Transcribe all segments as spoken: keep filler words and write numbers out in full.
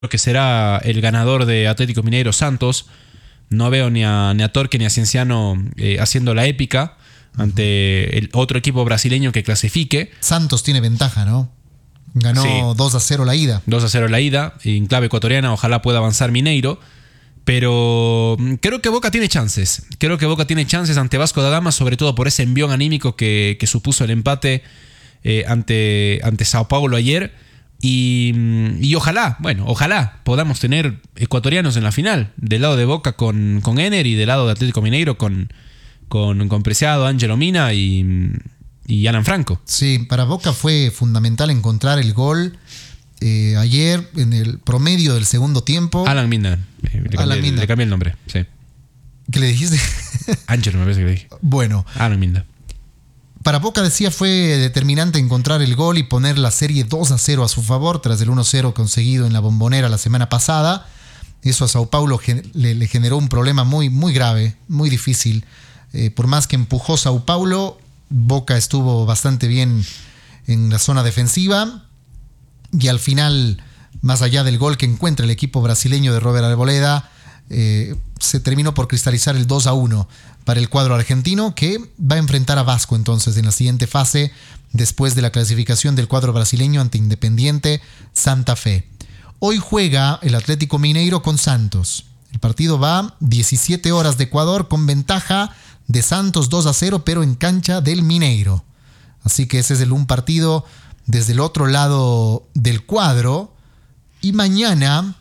que será el ganador de Atlético Mineiro Santos. No veo ni a, ni a Torque ni a Cienciano eh, haciendo la épica ante el otro equipo brasileño que clasifique. Santos tiene ventaja, ¿no? Ganó sí. dos a cero la ida. dos a cero la ida, en clave ecuatoriana. Ojalá pueda avanzar Mineiro. Pero creo que Boca tiene chances. Creo que Boca tiene chances ante Vasco da Gama, sobre todo por ese envión anímico que, que supuso el empate eh, ante, ante Sao Paulo ayer. Y, y ojalá, bueno, ojalá podamos tener ecuatorianos en la final. Del lado de Boca con, con Ener y del lado de Atlético Mineiro con, con, con Preciado, Ángelo Mina y, y Alan Franco. Sí, para Boca fue fundamental encontrar el gol eh, ayer en el promedio del segundo tiempo. Alan Mina. Eh, le, Alan cambié, Mina. le cambié el nombre, sí. ¿Qué le dijiste? Ángelo me parece que le dije. Bueno. Alan Mina. Para Boca, decía, fue determinante encontrar el gol y poner la serie dos a cero a su favor tras el uno a cero conseguido en la Bombonera la semana pasada. Eso a Sao Paulo le, le generó un problema muy, muy grave, muy difícil. Eh, por más que empujó Sao Paulo, Boca estuvo bastante bien en la zona defensiva y al final, más allá del gol que encuentra el equipo brasileño de Robert Arboleda, eh, se terminó por cristalizar el dos a uno para el cuadro argentino, que va a enfrentar a Vasco entonces en la siguiente fase después de la clasificación del cuadro brasileño ante Independiente Santa Fe. Hoy juega el Atlético Mineiro con Santos. El partido va diecisiete horas de Ecuador con ventaja de Santos dos a cero, pero en cancha del Mineiro. Así que ese es el un partido desde el otro lado del cuadro. Y mañana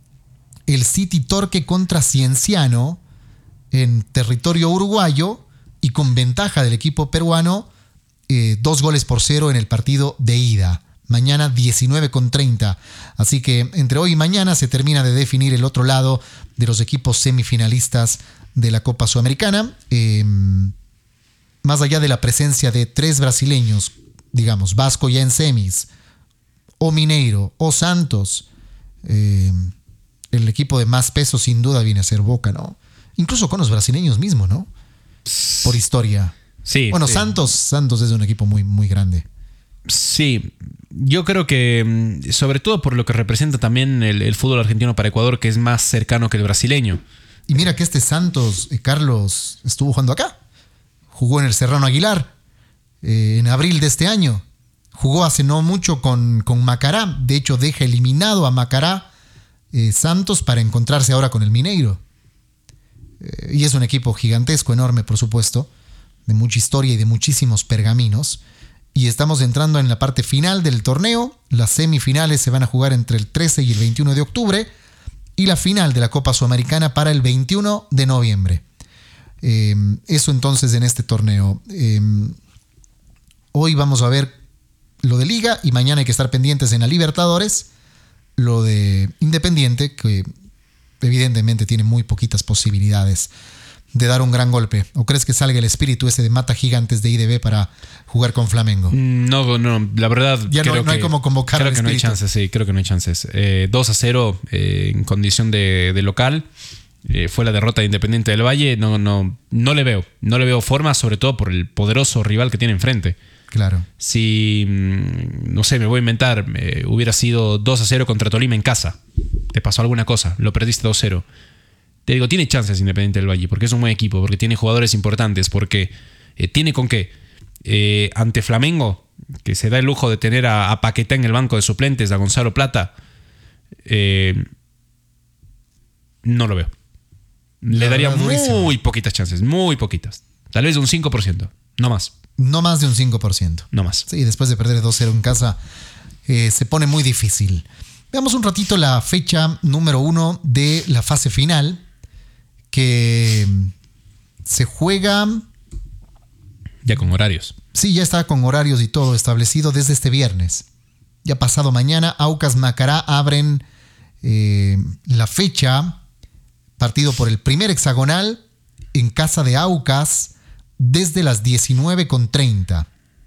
el City Torque contra Cienciano en territorio uruguayo y con ventaja del equipo peruano, eh, dos goles por cero en el partido de ida. Mañana diecinueve con treinta. Así que entre hoy y mañana se termina de definir el otro lado de los equipos semifinalistas de la Copa Sudamericana. Eh, más allá de la presencia de tres brasileños, digamos, Vasco ya en semis, o Mineiro, o Santos, eh, el equipo de más peso sin duda viene a ser Boca, ¿no? Incluso con los brasileños mismos, ¿no? Por historia. Sí. Bueno, sí. Santos, Santos es un equipo muy, muy grande. Sí, yo creo que sobre todo por lo que representa también el, el fútbol argentino para Ecuador, que es más cercano que el brasileño. Y mira que este Santos, eh, Carlos, estuvo jugando acá. Jugó en el Serrano Aguilar eh, en abril de este año. Jugó hace no mucho con, con Macará. De hecho, deja eliminado a Macará eh, Santos para encontrarse ahora con el Mineiro. Eh, y es un equipo gigantesco, enorme, por supuesto, de mucha historia y de muchísimos pergaminos. Y estamos entrando en la parte final del torneo. Las semifinales se van a jugar entre el trece y el veintiuno de octubre. Y la final de la Copa Sudamericana para el veintiuno de noviembre. Eh, eso entonces en este torneo. Eh, hoy vamos a ver lo de Liga y mañana hay que estar pendientes en la Libertadores. Lo de Independiente, que evidentemente tiene muy poquitas posibilidades de dar un gran golpe. ¿O crees que salga el espíritu ese de mata gigantes de I D B para jugar con Flamengo? No, no, la verdad ya creo no, no que, hay como convocar creo al que no hay espíritu. chances, sí, creo que no hay chances. Eh, dos a cero eh, en condición de, de local. Eh, fue la derrota de Independiente del Valle. No, no, no le veo. No le veo forma, sobre todo por el poderoso rival que tiene enfrente. Claro. Si, no sé, me voy a inventar, eh, hubiera sido dos a cero contra Tolima en casa. Te pasó alguna cosa, lo perdiste dos a cero. Te digo, tiene chances Independiente del Valle, porque es un buen equipo, porque tiene jugadores importantes, porque eh, tiene con qué. Eh, ante Flamengo, que se da el lujo de tener a, a Paquetá en el banco de suplentes, a Gonzalo Plata, eh, no lo veo. Le La daría verdad, muy durísimo. poquitas chances, muy poquitas. Tal vez un cinco por ciento, no más. No más de un cinco por ciento. No más. Sí, después de perder dos a cero en casa, eh, se pone muy difícil. Veamos un ratito la fecha número uno de la fase final, que se juega... Ya con horarios. Sí, ya está con horarios y todo establecido desde este viernes. Ya pasado mañana, Aucas Macará abren eh, la fecha, partido por el primer hexagonal en casa de Aucas desde las diecinueve con treinta.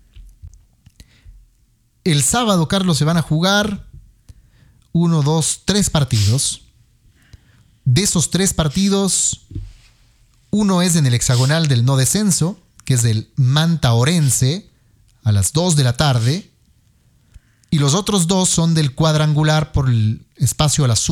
El sábado, Carlos, se van a jugar uno, dos, tres partidos. De esos tres partidos, uno es en el hexagonal del no descenso, que es el Manta Orense, a las dos de la tarde. y los otros dos son del cuadrangular por el espacio a la